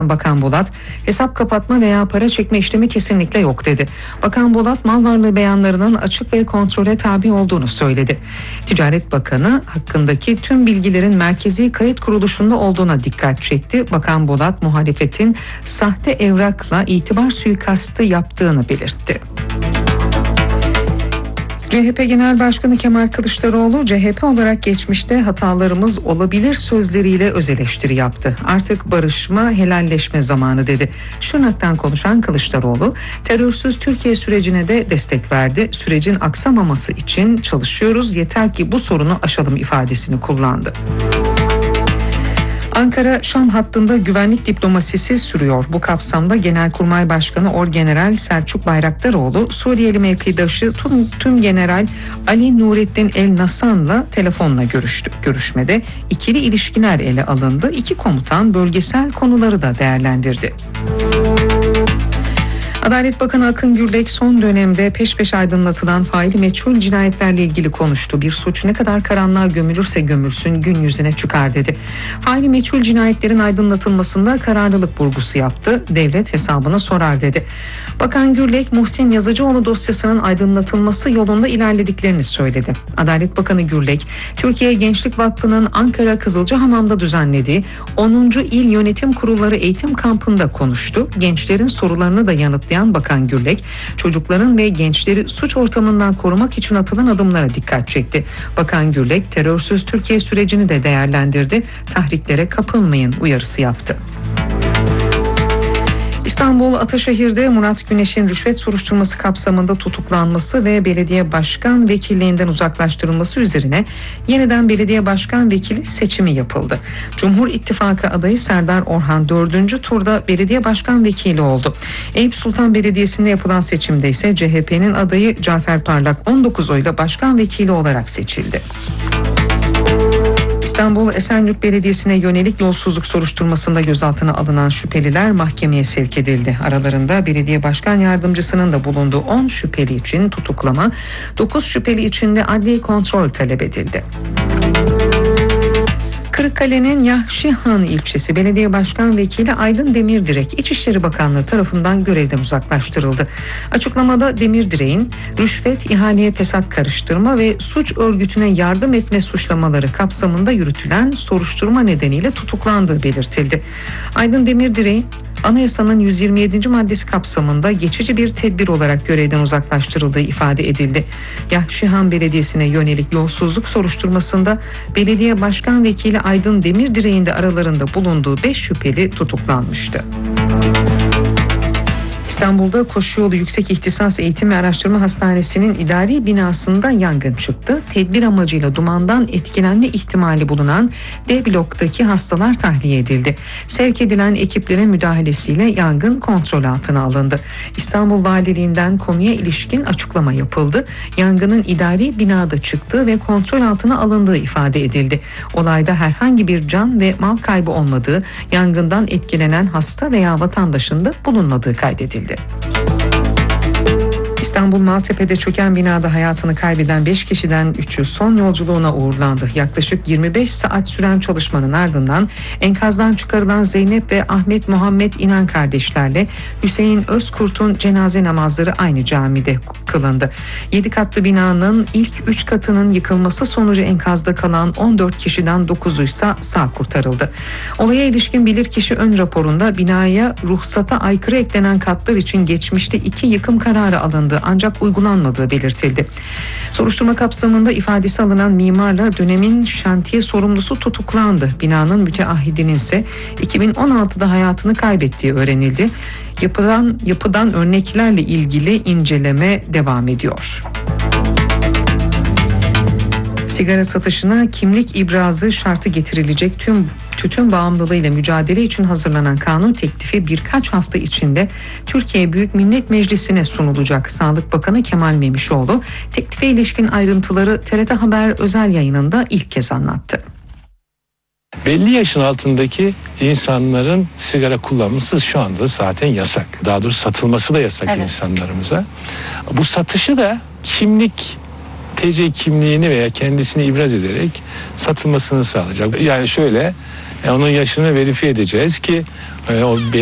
Bakan Bolat, hesap kapatma veya para çekme işlemi kesinlikle yok dedi. Bakan Bolat, mal varlığı beyanlarının açık ve kontrole tabi olduğunu söyledi. Ticaret Bakanı hakkındaki tüm bilgilerin Merkezi Kayıt Kuruluşu'nda olduğuna dikkat çekti. Bakan Bolat, muhalefetin sahte evrakla itibar suikastı yaptığını belirtti. CHP Genel Başkanı Kemal Kılıçdaroğlu, CHP olarak geçmişte hatalarımız olabilir sözleriyle öz eleştiri yaptı. Artık barışma, helalleşme zamanı dedi. Şırnak'tan konuşan Kılıçdaroğlu, terörsüz Türkiye sürecine de destek verdi. Sürecin aksamaması için çalışıyoruz, yeter ki bu sorunu aşalım ifadesini kullandı. Ankara-Şam hattında güvenlik diplomasisi sürüyor. Bu kapsamda Genelkurmay Başkanı Orgeneral Selçuk Bayraktaroğlu, Suriyeli mevkidaşı Tüm General Ali Nurettin El Nasan'la telefonla görüştü. Görüşmede ikili ilişkiler ele alındı. İki komutan bölgesel konuları da değerlendirdi. Adalet Bakanı Akın Gürlek son dönemde peş peşe aydınlatılan faili meçhul cinayetlerle ilgili konuştu. Bir suç ne kadar karanlığa gömülürse gömülsün gün yüzüne çıkar dedi. Faili meçhul cinayetlerin aydınlatılmasında kararlılık vurgusu yaptı. Devlet hesabına sorar dedi. Bakan Gürlek, Muhsin Yazıcıoğlu dosyasının aydınlatılması yolunda ilerlediklerini söyledi. Adalet Bakanı Gürlek, Türkiye Gençlik Vakfı'nın Ankara Kızılcahamam'da düzenlediği 10. İl Yönetim Kurulları Eğitim Kampı'nda konuştu. Gençlerin sorularını da yanıtlayan Bakan Gürlek, çocukların ve gençleri suç ortamından korumak için atılan adımlara dikkat çekti. Bakan Gürlek, terörsüz Türkiye sürecini de değerlendirdi. Tahriklere kapılmayın uyarısı yaptı. İstanbul Ataşehir'de Murat Güneş'in rüşvet soruşturması kapsamında tutuklanması ve belediye başkan vekilliğinden uzaklaştırılması üzerine yeniden belediye başkan vekili seçimi yapıldı. Cumhur İttifakı adayı Serdar Orhan 4. turda belediye başkan vekili oldu. Eyüp Sultan Belediyesi'nde yapılan seçimde ise CHP'nin adayı Cafer Parlak 19 oyla başkan vekili olarak seçildi. İstanbul Esenyurt Belediyesi'ne yönelik yolsuzluk soruşturmasında gözaltına alınan şüpheliler mahkemeye sevk edildi. Aralarında belediye başkan yardımcısının da bulunduğu 10 şüpheli için tutuklama, 9 şüpheli için de adli kontrol talep edildi. Kırıkkale'nin Yahşihan ilçesi belediye başkan vekili Aydın Demirdirek İçişleri Bakanlığı tarafından görevden uzaklaştırıldı. Açıklamada Demirdirek'in rüşvet, ihaleye fesat karıştırma ve suç örgütüne yardım etme suçlamaları kapsamında yürütülen soruşturma nedeniyle tutuklandığı belirtildi. Aydın Demirdirek'in Anayasanın 127. maddesi kapsamında geçici bir tedbir olarak görevden uzaklaştırıldığı ifade edildi. Yahşihan Belediyesi'ne yönelik yolsuzluk soruşturmasında belediye başkan vekili Aydın Demirdirek'in de aralarında bulunduğu 5 şüpheli tutuklanmıştı. İstanbul'da Koşuyolu Yüksek İhtisas Eğitim ve Araştırma Hastanesi'nin idari binasında yangın çıktı. Tedbir amacıyla dumandan etkilenme ihtimali bulunan D bloktaki hastalar tahliye edildi. Sevk edilen ekiplerin müdahalesiyle yangın kontrol altına alındı. İstanbul Valiliğinden konuya ilişkin açıklama yapıldı. Yangının idari binada çıktığı ve kontrol altına alındığı ifade edildi. Olayda herhangi bir can ve mal kaybı olmadığı, yangından etkilenen hasta veya vatandaşın da bulunmadığı kaydedildi. İstanbul Maltepe'de çöken binada hayatını kaybeden 5 kişiden 3'ü son yolculuğuna uğurlandı. Yaklaşık 25 saat süren çalışmanın ardından enkazdan çıkarılan Zeynep ve Ahmet Muhammed İnan kardeşlerle Hüseyin Özkurt'un cenaze namazları aynı camide kılındı. 7 katlı binanın ilk 3 katının yıkılması sonucu enkazda kalan 14 kişiden 9'u ise sağ kurtarıldı. Olaya ilişkin bilirkişi ön raporunda binaya ruhsata aykırı eklenen katlar için geçmişte 2 yıkım kararı alındı ancak uygulanmadığı belirtildi. Soruşturma kapsamında ifadesi alınan mimarla dönemin şantiye sorumlusu tutuklandı. Binanın müteahhidinin ise 2016'da hayatını kaybettiği öğrenildi. Yapıdan örneklerle ilgili inceleme devam ediyor. Sigara satışına kimlik ibrazı şartı getirilecek tüm tütün bağımlılığıyla mücadele için hazırlanan kanun teklifi birkaç hafta içinde Türkiye Büyük Millet Meclisi'ne sunulacak. Sağlık Bakanı Kemal Memişoğlu teklife ilişkin ayrıntıları TRT Haber özel yayınında ilk kez anlattı. Belli yaşın altındaki insanların sigara kullanması şu anda zaten yasak. Daha doğrusu satılması da yasak insanlarımıza. Bu satışı da TC kimliğini veya kendisini ibraz ederek satılmasını sağlayacak. Yani şöyle, Onun yaşını verifiye edeceğiz ki o